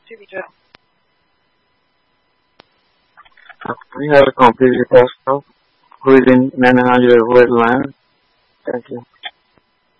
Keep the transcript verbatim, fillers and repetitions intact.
to be true. We have completed the task of reading nine hundred word line. Thank you.